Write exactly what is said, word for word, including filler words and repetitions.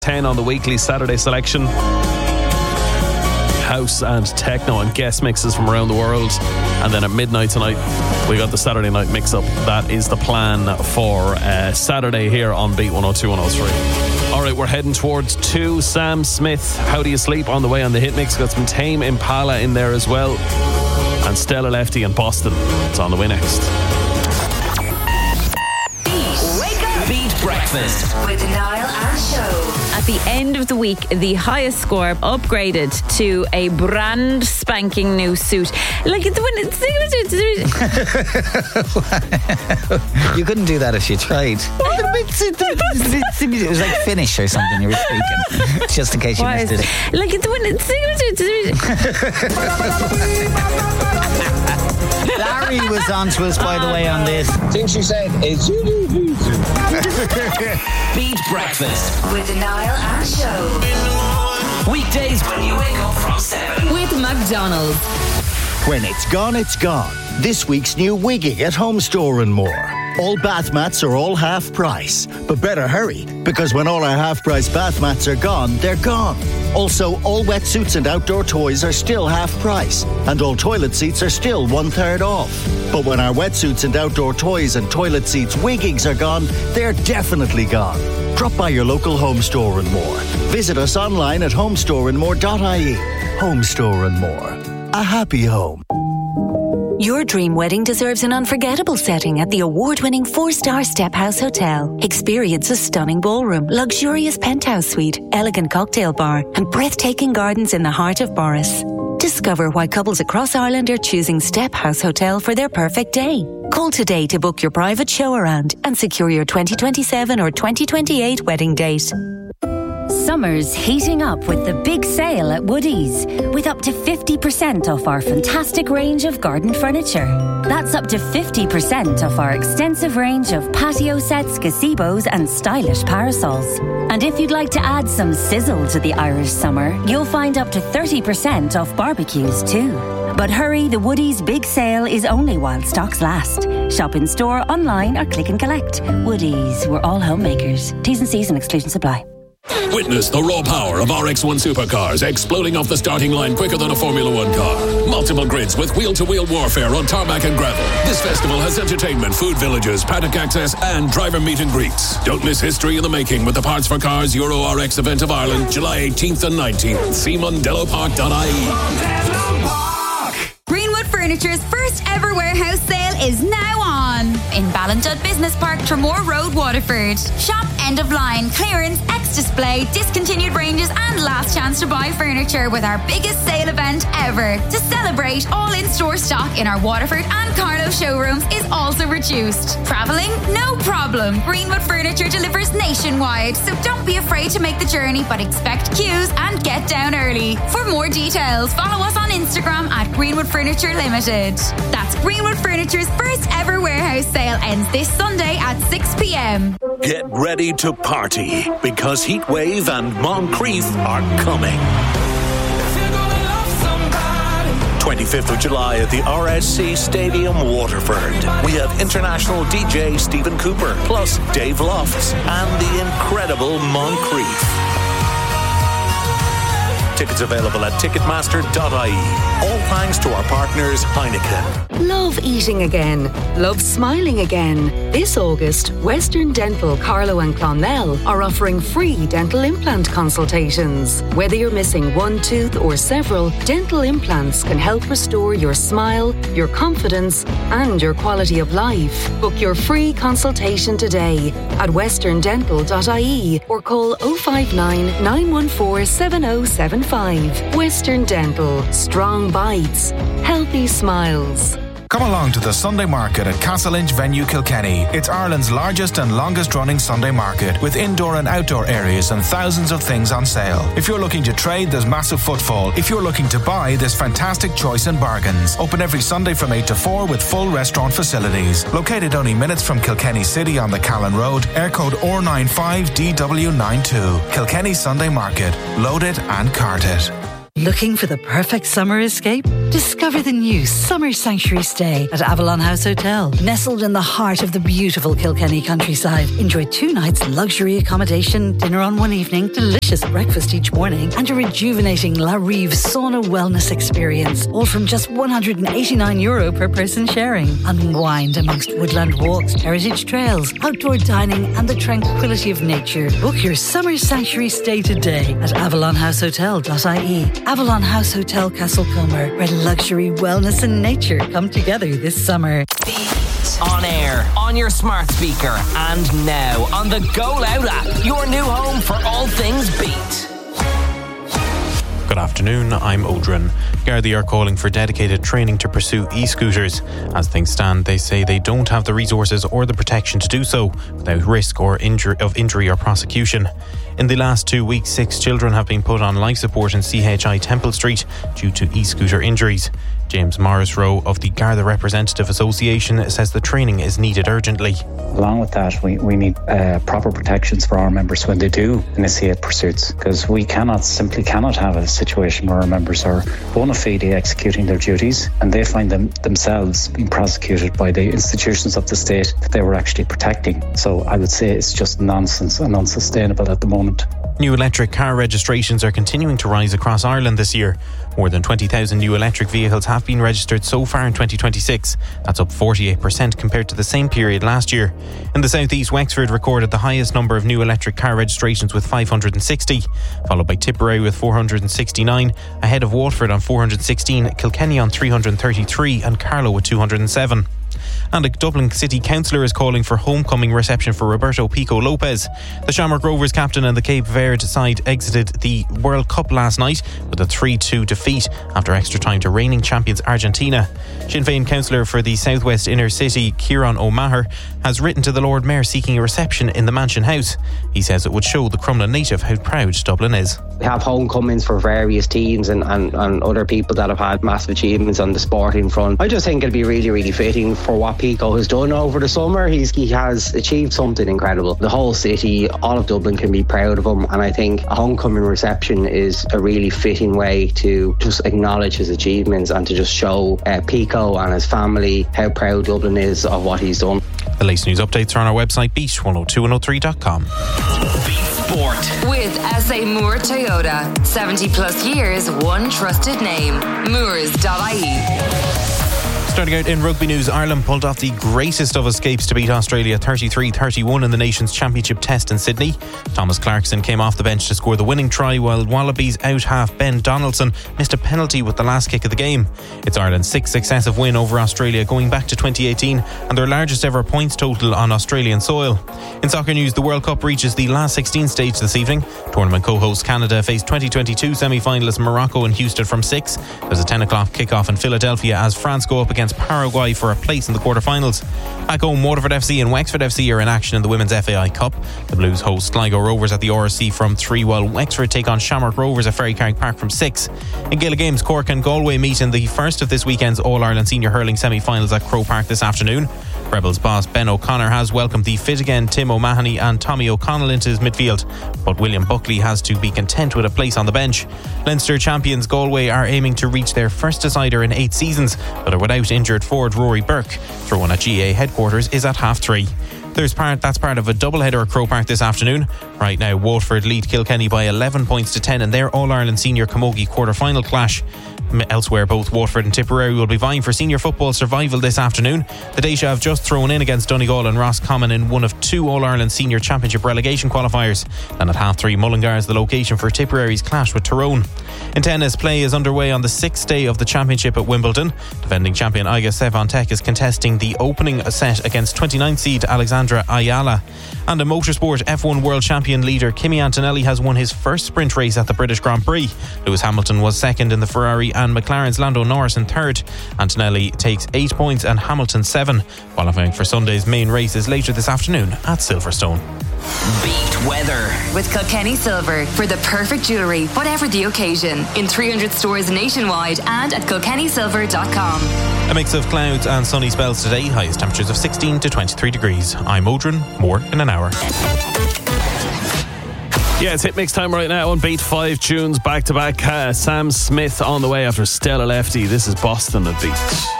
ten on the weekly Saturday selection. House and techno and guest mixes from around the world. And then at midnight tonight, we got the Saturday night mix-up. That is the plan for uh, Saturday here on Beat one oh two, one oh three. All right, we're heading towards two. Sam Smith, How Do You Sleep, on the way on the hit mix. Got some Tame Impala in there as well. And Stella Lefty in Boston. It's on the way next. Beat Breakfast with Niall and Show. At the end of the week, the highest score upgraded to a brand spanking new suit. Like it's when it's you couldn't do that if you tried. It was like Finnish or something you were speaking, just in case you Why missed is, it. Like it's when it's Larry was on to us, by the way, on this. Thing she said is Beat Breakfast with Niall and Show. Weekdays when you wake up from seven. with McDonald's. When it's gone, it's gone. This week's new Wigging at Home Store and More. All bath mats are all half price. But better hurry, because when all our half price bath mats are gone, they're gone. Also, all wetsuits and outdoor toys are still half price. And all toilet seats are still one third off. But when our wetsuits and outdoor toys and toilet seats Wiggings are gone, they're definitely gone. Drop by your local Home Store and More. Visit us online at homestore and more dot I E. Home Store and More. A happy home. Your dream wedding deserves an unforgettable setting at the award-winning four-star Step House Hotel. Experience a stunning ballroom, luxurious penthouse suite, elegant cocktail bar, and breathtaking gardens in the heart of Boris. Discover why couples across Ireland are choosing Step House Hotel for their perfect day. Call today to book your private show around and secure your twenty twenty-seven or twenty twenty-eight wedding date. Summer's heating up with the big sale at Woodies, with up to fifty percent off our fantastic range of garden furniture. That's up to fifty percent off our extensive range of patio sets, gazebos and stylish parasols. And if you'd like to add some sizzle to the Irish summer, you'll find up to thirty percent off barbecues too. But hurry, the Woodies big sale is only while stocks last. Shop in store, online or click and collect. Woodies, we're all homemakers. T's and C's and exclusions apply. Witness the raw power of R X one supercars exploding off the starting line quicker than a Formula One car. Multiple grids with wheel-to-wheel warfare on tarmac and gravel. This festival has entertainment, food villages, paddock access and driver meet and greets. Don't miss history in the making with the Parts for Cars Euro R X event of Ireland, July eighteenth and nineteenth. See mondello park dot I E. Greenwood Furniture's first ever warehouse sale is now on in Ballinjudd Business Park, Tremore Road, Waterford. Shop end of line, clearance, ex-display, discontinued ranges and last chance to buy furniture with our biggest sale event ever. To celebrate, all in-store stock in our Waterford and Carlow showrooms is also reduced. Travelling? No problem. Greenwood Furniture delivers nationwide, so don't be afraid to make the journey, but expect queues and get down early. For more details, follow us on Instagram at Greenwood Furniture Limited. That's Greenwood Furniture's first ever warehouse sale ends this Sunday at six p.m. Get ready to party because Heatwave and Moncrief are coming. twenty-fifth of July at the R S C Stadium, Waterford. We have international D J Stephen Cooper, plus Dave Lofts and the incredible Moncrief. Tickets available at ticketmaster dot I E. All thanks to our partners Heineken. Love eating again. Love smiling again. This August, Western Dental, Carlow and Clonmel are offering free dental implant consultations. Whether you're missing one tooth or several, dental implants can help restore your smile, your confidence and your quality of life. Book your free consultation today at western dental dot I E or call oh five nine, nine one four, seven oh seven five. Western Dental. Strong bites. Healthy smiles. Come along to the Sunday Market at Castleinch Venue Kilkenny. It's Ireland's largest and longest running Sunday market with indoor and outdoor areas and thousands of things on sale. If you're looking to trade, there's massive footfall. If you're looking to buy, there's fantastic choice in bargains. Open every Sunday from eight to four with full restaurant facilities. Located only minutes from Kilkenny City on the Callan Road, air code O R nine five D W nine two. Kilkenny Sunday Market. Load it and cart it. Looking for the perfect summer escape? Discover the new Summer Sanctuary Stay at Avalon House Hotel. Nestled in the heart of the beautiful Kilkenny countryside. Enjoy two nights luxury accommodation, dinner on one evening, delicious breakfast each morning, and a rejuvenating La Rive sauna wellness experience. All from just one hundred eighty-nine euro per person sharing. Unwind amongst woodland walks, heritage trails, outdoor dining, and the tranquility of nature. Book your Summer Sanctuary Stay today at avalon house hotel dot I E. Avalon House Hotel Castlecomer, where luxury, wellness and nature come together this summer. On air, on your smart speaker, and now on the Go Loud app, your new home for all things Beat. Good afternoon, I'm Odrin. Gardaí are calling for dedicated training to pursue e-scooters. As things stand, they say they don't have the resources or the protection to do so without risk or injury of injury or prosecution. In the last two weeks, six children have been put on life support in C H I Temple Street due to e-scooter injuries. James Morris Rowe of the Garda Representative Association says the training is needed urgently. Along with that, we, we need uh, proper protections for our members when they do initiate pursuits, because we cannot, simply cannot have a situation where our members are bona fide executing their duties and they find them themselves being prosecuted by the institutions of the state that they were actually protecting. So I would say it's just nonsense and unsustainable at the moment. New electric car registrations are continuing to rise across Ireland this year. More than twenty thousand new electric vehicles have been registered so far in twenty twenty-six. That's up forty-eight percent compared to the same period last year. In the southeast, Wexford recorded the highest number of new electric car registrations with five hundred sixty, followed by Tipperary with four hundred sixty-nine, ahead of Waterford on four hundred sixteen, Kilkenny on three hundred thirty-three and Carlow with two hundred seven. And a Dublin City Councillor is calling for homecoming reception for Roberto Pico Lopez. The Shamrock Rovers captain and the Cape Verde side exited the World Cup last night with a three two defeat after extra time to reigning champions Argentina. Sinn Féin councillor for the Southwest Inner City, Kieran O'Maher, has written to the Lord Mayor seeking a reception in the Mansion House. He says it would show the Crumlin native how proud Dublin is. We have homecomings for various teams and, and, and other people that have had massive achievements on the sporting front. I just think it'd be really, really fitting for what Pico has done over the summer. He's, he has achieved something incredible. The whole city, all of Dublin can be proud of him, and I think a homecoming reception is a really fitting way to just acknowledge his achievements and to just show uh, Pico and his family how proud Dublin is of what he's done. The latest news updates are on our website, beat one oh two one oh three dot com. Sport. With S A Moore Toyota. seventy plus years, one trusted name. Moores dot I E. Starting out in rugby news, Ireland pulled off the greatest of escapes to beat Australia thirty-three thirty-one in the nation's championship test in Sydney. Thomas Clarkson came off the bench to score the winning try, while Wallabies out-half Ben Donaldson missed a penalty with the last kick of the game. It's Ireland's sixth successive win over Australia going back to twenty eighteen and their largest ever points total on Australian soil. In soccer news, the World Cup reaches the last sixteen stage this evening. Tournament co-host Canada face twenty twenty-two semi-finalist Morocco in Houston from six. There's a ten o'clock kick-off in Philadelphia as France go up against Paraguay for a place in the quarterfinals. Back home, Waterford F C and Wexford F C are in action in the Women's F A I Cup. The Blues host Sligo Rovers at the R S C from three, while Wexford take on Shamrock Rovers at Ferrycarrig Park from six. In Gaelic games, Cork and Galway meet in the first of this weekend's All-Ireland Senior Hurling semi-finals at Croke Park this afternoon. Rebels boss Ben O'Connor has welcomed the fit again Tim O'Mahony and Tommy O'Connell into his midfield, but William Buckley has to be content with a place on the bench. Leinster champions Galway are aiming to reach their first decider in eight seasons, but are without injured forward Rory Burke. Throw-in at G A headquarters is at half three. There's part, that's part of a doubleheader at Croke Park this afternoon. Right now, Waterford lead Kilkenny by eleven points to ten in their All-Ireland Senior Camogie quarter-final clash. Elsewhere, both Waterford and Tipperary will be vying for senior football survival this afternoon. The Daisha have just thrown in against Donegal and Roscommon in one of two All-Ireland Senior Championship relegation qualifiers. And at half three, Mullingar is the location for Tipperary's clash with Tyrone. In tennis, play is underway on the sixth day of the championship at Wimbledon. Defending champion Iga Swiatek is contesting the opening set against twenty-ninth seed Alexandra Ayala. And in motorsport, F one world champion leader Kimi Antonelli has won his first sprint race at the British Grand Prix. Lewis Hamilton was second in the Ferrari and McLaren's Lando Norris in third. Antonelli takes eight points and Hamilton seven. Qualifying for Sunday's main race is later this afternoon at Silverstone. Beat weather with Kilkenny Silver for the perfect jewellery, whatever the occasion, in three hundred stores nationwide and at kilkenny silver dot com. A mix of clouds and sunny spells today, highest temperatures of sixteen to twenty-three degrees. I'm Odrin, more in an hour. Yeah, it's hit mix time right now on Beat. Five tunes back to back. Uh, Sam Smith on the way after Stella Lefty. This is Boston at Beat.